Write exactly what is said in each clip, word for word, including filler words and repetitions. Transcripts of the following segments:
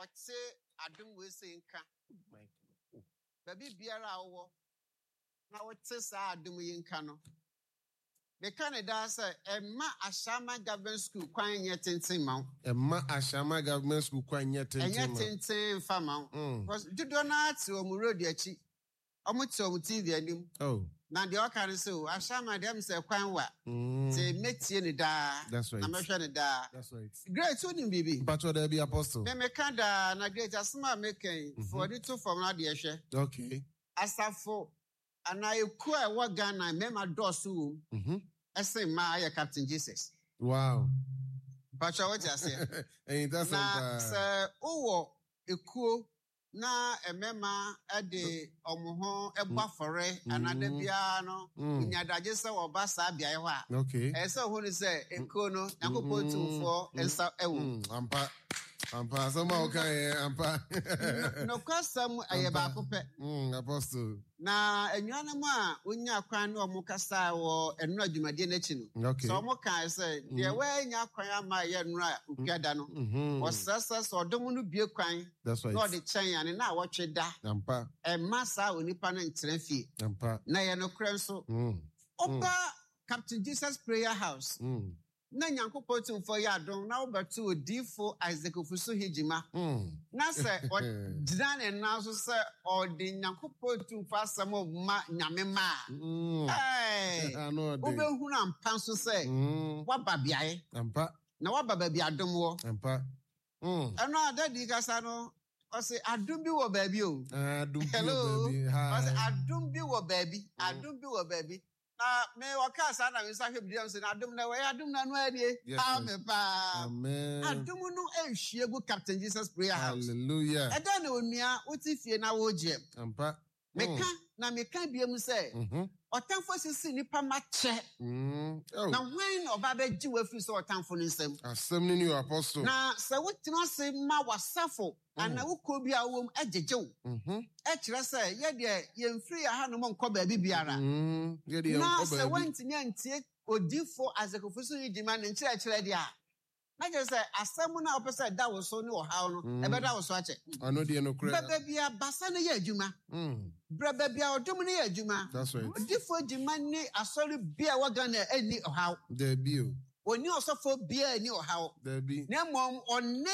wate adum we say nka baby biara awo na wate sa adum yi nka no me Canada say Emma Ashama Government School kwan nye tenten ma Emma Ashama Government School kwan nye tenten ma enye tenten fa ma because dodo na ati o mu road achi omo ti o T V anim oh na de o kan say Ashama dem say kwan wa te metie ni da na mehwe ni da that's right great one bibi but what there be apostle me me Canada na great asma making for the two from na de hwe okay asafo ana eku e wo Ghana mema dosu mhm ese ma ya Captain Jesus wow Pacha what you say ain't that na se owo ekuo na emema e de omoho egba fore anade bia no nyadaje se wo ba sa bia ye ho a okay e se ho ni se ekuo no yakopɔ tumfo ensa ewo ampa ampa sama okay ampa no kwasam ayeba kope mm apostle na enuanam a onya kwan na omo kasa wo enu adwumade na chi no okay so omo kan se de we nya kwan ama ye enu a opiada no o sasa so odom no bie kwan that's right no de chen ane na wotwe da ampa e masa onipa no ntere fie ampa na ye no kran so mm oba Captain Jesus Prayer House mm na nyankopɔ tumfo ya adom na wobeto odifo Isaac Ofusu Hijima mm na se o gyina ne na so se o de nyankopɔ tumfo asɛm ma nyame ma eh ano de obehu na ampa so se waba biae ampa na waba ba bia adom wo ampa mm ɛno adadi kasa no o se adom bi wo baabi o adom bi hello baby o se adom bi wo baabi adom bi wo baabi na me waka sa na me sa hwe bidiam se na adom na we adom na no adie amen pa amen adom no ehwie gu Captain Jesus Prayer House hallelujah eda na onua oti fie na wo gye ampa meka na meka biem se mhm otamfo sisi nipa ma che mm oh na when oba be gi wafi so otamfo no nsem asem ni new apostle na se wotina se ma wasafo ana wukọ bi awom ajejew mhm e kire se ye de ye mfiri ya ha no mo nkọ ba bi biara mhm ye de na nkọ se ba bi wantinya ntie odifo azekofuso yidima ne nkire kire dia na je se asem na opese da wo so ni wo haw no e be da wo so ache ano de no kra baba bia basa ne ye adwuma mm braba bia odum ne ye adwuma that's right odifo jima ne asori bia waga na ani ohaw there be o oni osofo bia ani ohaw there be na mom onne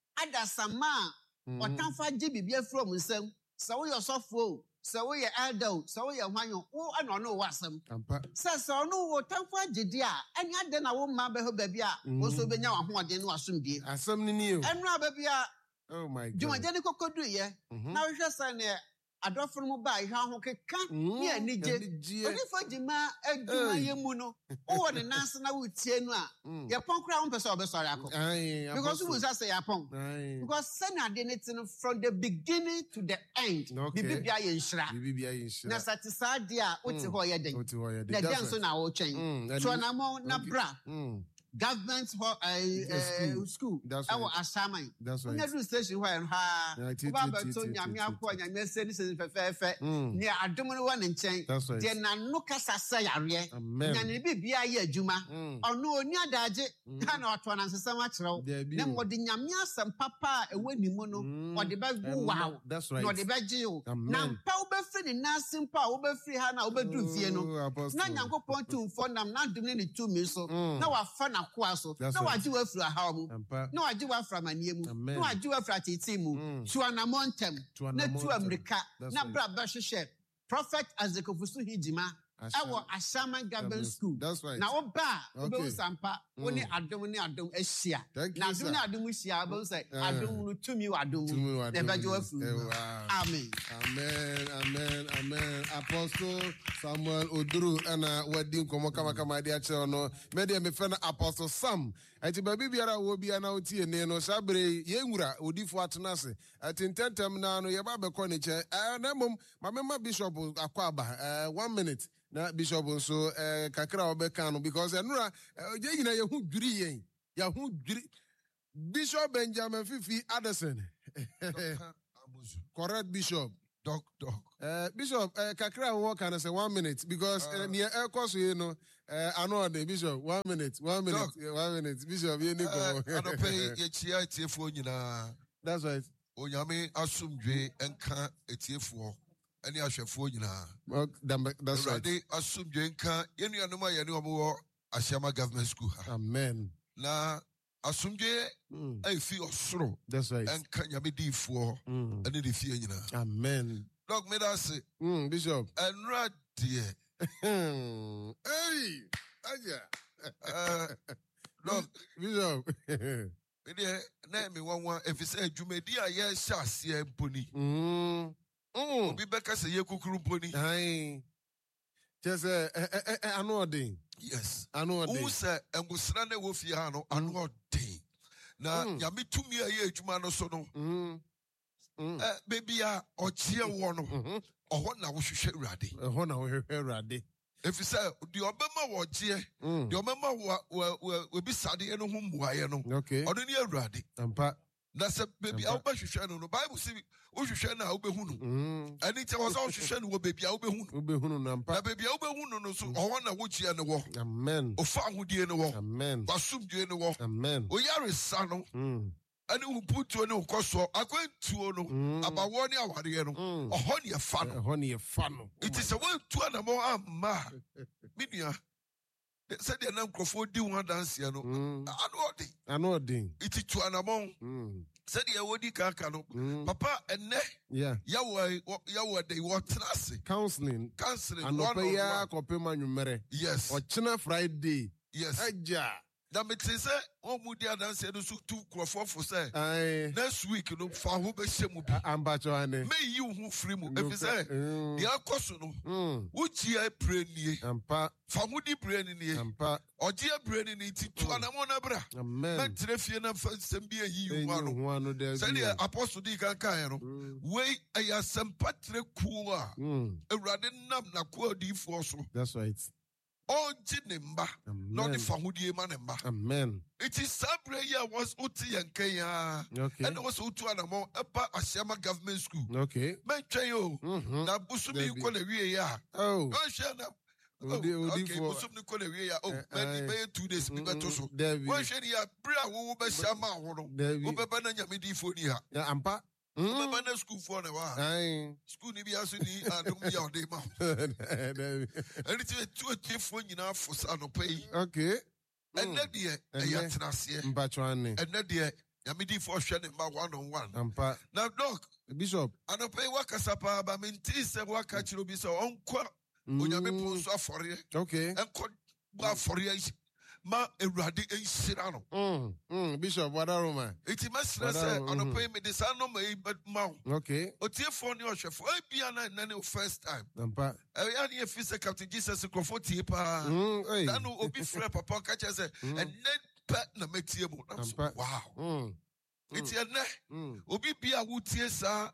adasama otamfa gi bibia from nsam se wo yosofo se wo ye elder se wo ye hwanyo wo ana no wasam ampa se se ono wo tamfa gidi a anya de na wo ma be ho ba bia wo so benya wa ho ode no asomdie asem ni ni o enra ba bia oh my god juma jeni kokodu ye na wo hwe se ne adofo mo ba ihwa ho keka ne anije onifo jima aduma ye mu no wo ne nanse na wo tie no a ye ponkra wo pese obesori akọ because we say ya pon because sen ade ne tin from the beginning to the end bibi bia ye nhira bibi bia ye nhira na satisa de a wo ti ho ye den wo ti ho ye den na den so na wo twen so na mo na bra government for uh, school awo asaman onya do station where ha ba ba to nyame akọ nyame se ni se fefefe ni adom no wa ne nchen de na no kasa sa yare nya ne bibia ye adwuma ono oni adaje ha na oto na nsesam a kirew na mo de nyame asem papa e wani mu no o de ba gu wow no de ba gi o na mpa wo ba firi ni nasim pa wo ba firi ha na wo ba duru fie no na nyankopon tumfo nam na dum ne tu mi so na wa fa na kwa so na waji wa fra ha mu na waji wa fra manie mu na waji wa fra titi mu tuana montem na tu amerika na bra ba hwehwe prophet Azekofusu Hijima awo Ashama Government School na wo ba obe sampa woni adom ni adom ahia na adom ni adom ahia ba say adom no tumi wa adom na ba je wa fru amen amen amen amen apostle Samuel Oduru ana wadi nkomo kama kama dia che no me dia me fe na apostle Sam ati ba bibiara wo bia na otie ne no sabre ye nwura odifo atenase ati ntentem na no ye ba be ko ne che na mom ma me ma bishop akwa ba one minute na bishop nso eh kakra obeka no because enura je nyina ye hu dwiri yen ya hu dwiri Bishop Benjamin Fifi Addison correct bishop doc doc uh bishop uh, kakra wo can say one minute because uh, near air course you know uh ano the bishop one minute one minute yeah, one minute bishop you need go I don't pay ye chia tiefo nyina that's right Onyame asumdwe enka etiefuo ene ahwefo nyina. That's right. Awurade asumdwe enka yenuanom a yene omo Ashama Government School. Amen. Na asumdwe efi osoro. That's right. Enka nyame difo ene de fie nyina. Amen. Dog me that say. Mm, Bishop. Enra die. Hey, aja. Uh, Dog Bishop. Ede na me wanwa efise adwumadi a ye hya ase mponi. Mm. Mm. Obi beka se ye kukuru mponi. Ai. Just eh eh eh anodin. Yes. Anodin. Who say engusra na wo fie ha no anodin. Na nyame tumi a ye adwuma no so no. Mm. Eh baby a ochie wo no. Oho na wo hwehwe urade. Oho na wo hwehwe urade. If you say the Obama was here, the Obama will be studying whom why no. Okay. Or the near ready. That's a baby. I'll be sharing the Bible. See, we should share now. And it was all sharing with baby. I'll be who baby. I'll be who so I want to watch you in the war. Amen. Or found with you in the war. Amen. Assume you in the war. Amen. We are a son. And who put you in a course. I went to know about one year. A honey a funnel. A honey a funnel. It is a way to an more ma. Minia. They said they're not Crawford do one dance, you know. I know thing. I know thing. It is to an among. Said the Awadi Kakano. Papa and ne. Yeah. Yahweh, Yahweh, they were trusting. Counseling. Counseling. And no pay ya kopema numere. Yes. Or China Friday. Yes. Aja. That makes sense. Oh, Mudia dance and so two Crawford for say. Next week, you know, for who be shemu. I'm bachoane. May you who free mu. If you say, the Akosuno, which ye pray ye. Ampa. Famudi brain in ye. Ampa. Or dear brain in it to an amona bra. Amen. But Trefiana first and be a you one. Say the Apostle Di Cancano. Way a Saint Patrick Kua. A radinam na kwa di forso. That's right. Oh, Jinimba, not the Famudi Manemba. Amen. It is Sabre year was Uti and Kenya. Okay. And it was Utu and Amo, Upper Ashama Government School. Okay. Menchayo. Now Busumi Koleria. Oh. Oh, Shana. Okay, Busumi Koleria. Oh, maybe two days. Bibatoso. Well, Shania, Bria will be Shama. Ubebana Yamidifonia. Yeah, Ampa. Ubebana school for a while. School Nibiasuni, I don't be out there. And it's a two different enough for Sanope. Okay. And that year, a yatrasia. Mbachwane. And that year, Yamidi for Shannon one on one. Ampa. Now, dog, Bishop. I don't pay Wakasapa, but Mintis and Wakachi be so unqual. When you may post for you. Okay. And call for you. Ma eradi en sirano. Mm, mm, Bishop, what are you, man? It must say, on a pay me the son of my but mount. Okay. O tear for your chef, I be an first time. Ampa. I had a fist Captain Jesus Crawford Tipa. Then will be free papa catch us and then pet na metiable. Wow. It's a ne. Obi be a wood tear, sir.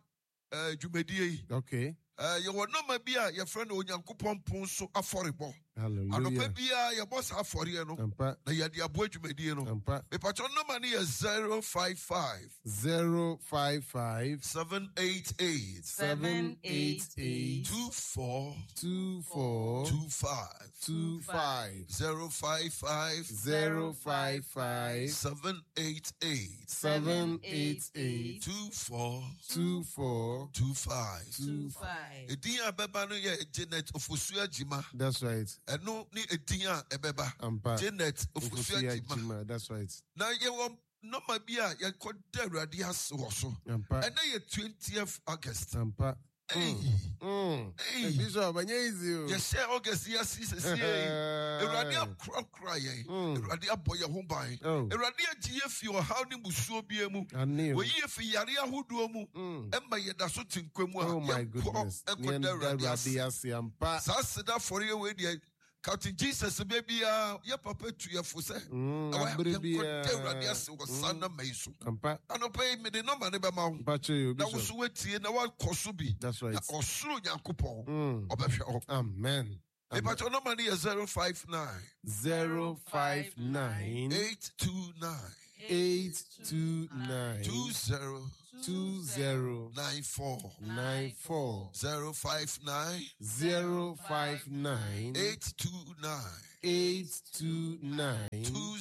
Jumedi. Okay. Uh, you will not be your friend or young coupon so affordable. Hallelujah. And the baby, your boss have for you. No, you had your boy to Medino. The patron no money is zero five five zero five five seven eight eight seven eight eight two four two four two five two five zero five five zero five five seven eight eight seven eight eight two four two four two five two five. Edia beba no ye Janet Ofusua Jima. That's right. And no ni Edia ebeba. Janet Ofusua Jima. That's right. Now ye won no ma bia ye kodda Awurade ase wo so. And na ye twentieth August. Ampa. Hey. Mm. Hey. Bishop, anya easy. Ye share August year six six. Awurade akra kra ye. Awurade aboye ho ban. Awurade agiye fi o haw ni musuo bia mu. We ye fi yare ahodo mu. Emma ye da so tinkwamu a. Oh my goodness. Ekodda Awurade ase ampa. Sa seda for ye we dey Captain Jesus baby uh ya papa tu ya fo say I baby Awurade ase wo sana mai so ampa anope me de number ne be ma wo na wo so wetie na wa koso bi that's right osoro Nyankopon obehwe ho amen e pa to number is zero five nine zero five nine eight two nine eight two nine two zero two zero nine four nine four zero five nine zero five nine eight two nine eight two nine two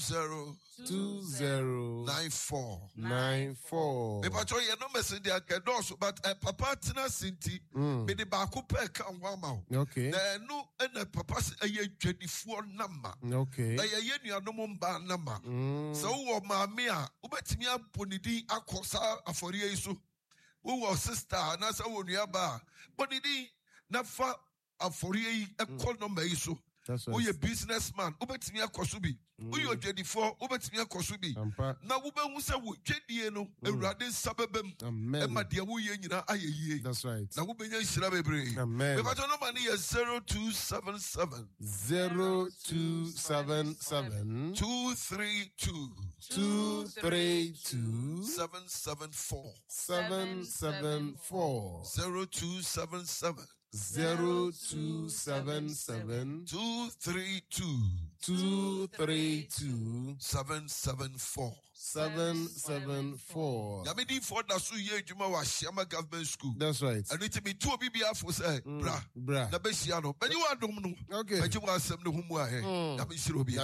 zero two zero nine four nine four. Me patrol your numbers in the Akados, but a papa tina sinti, me the Baku Pek and Wama. Okay. There no and a papa's a year twenty-four number. Okay. A year no number number. So, Mamma, Ubetimia Punidi Akosa Aforiesu, who was sister, Nasa Wuniaba, Bonidi, Nafa Aforie, a call number isu. Who you businessman? Ubetimia Kosubi. Who you twenty-four? Ubetimia Kosubi. Now Ube Musa would Jediano, a radin suburban, and my dear Wuyena Aye. That's right. Now Ubenya Shrabebre. Amen. If I don't know money is zero two seven seven zero two seven seven two three two two three two seven seven four seven seven four zero two seven seven zero two seven seven two three two two three two seven seven four seven seven four. Yamidi for the Suye Juma was Shama Government School. That's right. And it be two B B F for say, bra, bra, the Bessiano. But you are dominant. Okay. But you want some whom were here. Yamishrobia.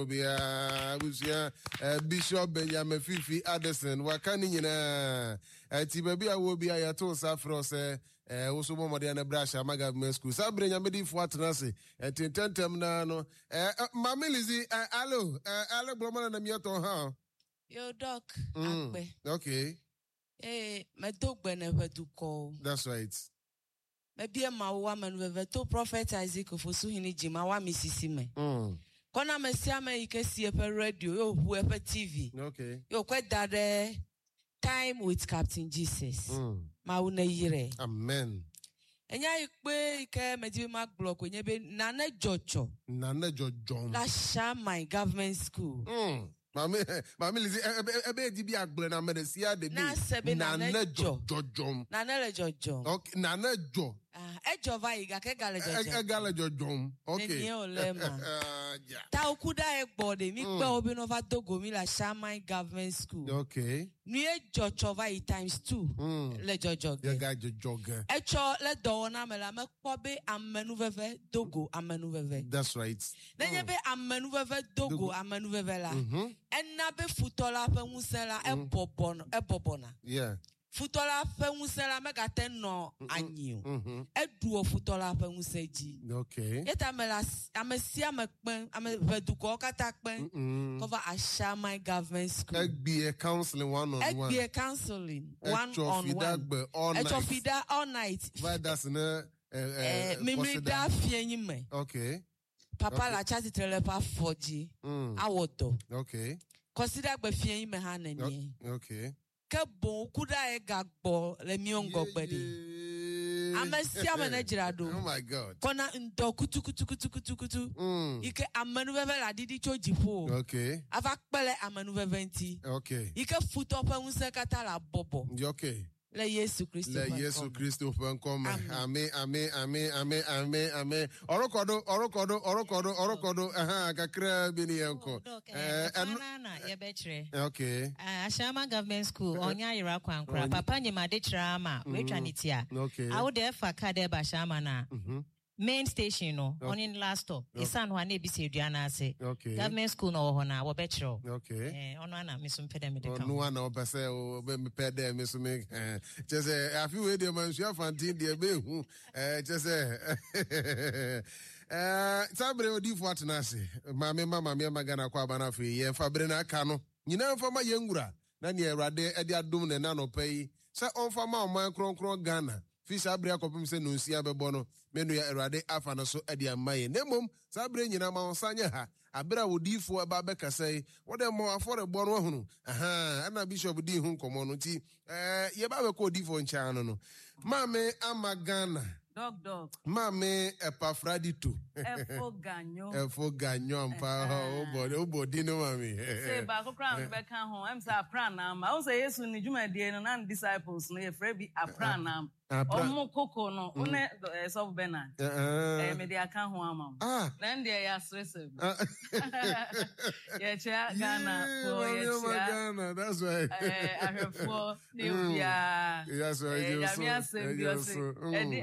Yamishrobia, Bishop Benjamin Fifi Addison, Wakani, Tibabi, will be a yato Safro, say. Eh, also more than a brush, a government school. Sabrina Medi Fortanasi, and Tintentem Nano. Eh, Mammy Lizzie, hello, hello, Broman and Miato, huh? Your dog, okay. Eh, my dog never to call. That's right. Maybe a my woman with a two prophet Isaac for Suhini Jimawa Mississime. Kona Messiama, you can see a radio, whoever T V. Okay. You're quite that time with Captain Jesus. Mauna yire. Amen. Enya ikpe ike mediwe mark block when be Nana Jojo. Nana Jojo. La Shamai Government School. Mm. Mami, mami lizi ebe di bi agble na medesia de bi. Na sebe Nana Jojo. Nana Jojo. Okay, Nana Jo. Ah, ejova iga ke gale Jojo. E gale Jojo. Okay. Nenye olema. Yeah. Ta okuda ekbode mi pe obi no va dogo mi la Shamai Government School. Okay. Niye Jochova i times two. Mm. Le Jojo. Ya ga Jojo. Echo le do na me la me kobe amenu veve dogo amenu veve. That's right. Nenye be amenu veve dogo amenu veve la. Mhm. Enna be futola fe musela e bobon e bobona. Yeah. Futola fe musela me gate no anyi. Mhm. E duo futola fe museji. Okay. Yeta me la amesia me kpen ame veduko kata kpen. Cover Ashamai Government School. Ek be a counseling one on one. Ek be a counseling one on one. All night. Echofida all night. But that's no eh mimi da fienyi me. Okay. Papa la chati trelepa foji. Awoto. Okay. Consider be fienyi me hanenye. Okay. Ke bon kuda e gagbo le miongo gbedi. Amesia manejira do. Oh my God. Kona ndo kutu kutu kutu kutu kutu. Ike amenu veve la didi choji po. Okay. Ava kpele amenu veve nti. Okay. Ike futo pe unse kata la bobo. Okay. Le Yesu Christo. Le Yesu Christo come. Amen, amen, amen, amen, amen, amen. Orokodo, orokodo, orokodo, orokodo. Aha, kakra bini yanko. Eh, na ye betre. Okay. Ashama Government School, onya ira kwankra. Papa nyima de trama, we twanitia. Okay. I would have kade ba shama na. Main station no, on in last stop. Isan wa ne bi se aduana ase. Okay. Government school no ho na wo betre. Okay. Eh, ono ana me so mpede me de ka. No ana obese o be me pede me so me eh just I feel we dey man sure fantin dey be hu eh just eh sabre odi fo atenase ma me mama me magana kwa bana fe ye fabre na aka no nyina mfama ye ngura na ne Awurade e de adom ne na no pai se onfama o man kronkron Ghana Fisha abre akopim se no nsia bebo no menu ya Awurade afa no so ade amaye nemom sabre nyina ma onsanye ha abra wodifo aba beka sei wode mo afore bo no hunu aha ana bishop di hu nkomo no ti eh ye ba be ko odifo ncha no no mame ama Ghana Dog dog. Mame Epafradito. Efo ganyo. Efo ganyo ampa obodi obodi no mami. Say ba ko kran be kan ho em say apran na ma. O say Yesu ni dwumadie no na disciples no ye frɛ bi apran na. Omo koko no one so Bernard. Eh me dia kan ho ama. Na ndie ya stressem. Ye chia Ghana for ye chia. Ghana, that's right. Eh ahwefo ni bia. Yes, right. Eh ya mi asem bi o say. Edi edi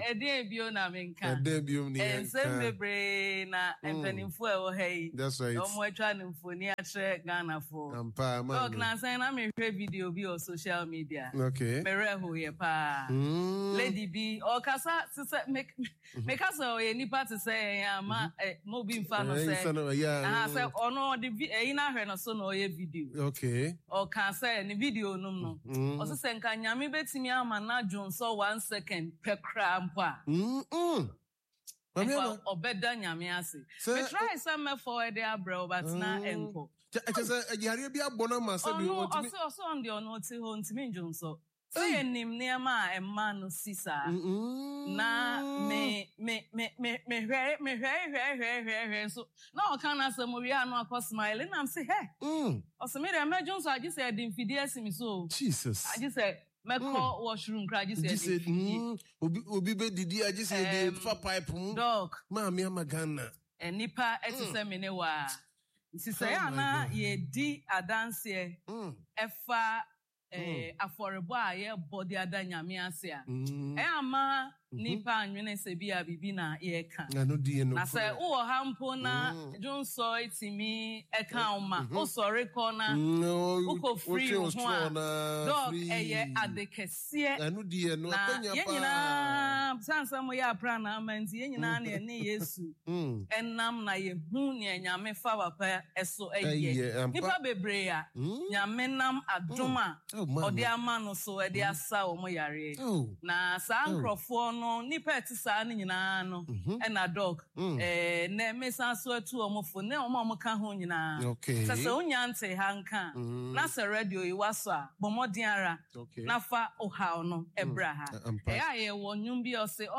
debut na menka. Debut ni. And sembebre na empenimfo e wo hai. That's right. Omo atwa nimfoni atre Ghana for. Ampa man. Dog na say na me hwe video bi on social media. Okay. Me reho ye pa. Lady B o kasa se make make us o ye nipa to say ya ma mo bi mfa no say. Ah say ono the e na hwe no so no ye video. Okay. O kan say ni video num no. O se nka nyame betimi ama na John so one second pekra mpa. Mm. Mama obeda nyame ase. We try some forward there bro but na enko. It say yare bi abona ma say bi o ti o so on the on ti ho ntimi John so. Say nim neema e ma no sisa. Na me me me me me hwe me hwe hwe hwe hwe hwe so na o kan na say mo wi anu akọ smile na am say hey. Mm. O say me dey me John so I just say dem fidie asimi so. Jesus. I just say me call washroom cry just say mm obi obi be didi I just say dey fa pipe mu. Dog. Ma me amagana. Enipa eti say me ne wa. Sisa ya na ye di adanse efa eh aforebo a ye body adanyame ase a e ama nipa anwene se bia bibi na ye ka na se wo hampo na Jonso itimi e ka oma o sorry ko na uko free ho a dog eye adekese anu die no akwanya pa ye nyina sansa mo ya pra na amanti ye nyina na ne Yesu enam na ye hu ne nyame fa papa eso eye nipa bebre a nyame nam adoma odi ama no so e de asa wo mo yare na sa nkrofo no nipa ti sa ne nyina no e na dog eh na mesa so atu o mo fo ne o mo ka ho nyina sa sa onya nte ha nka na sa radio yi waso a bomodin ara na fa o ha no ebra ha e aye wo nyum bi o se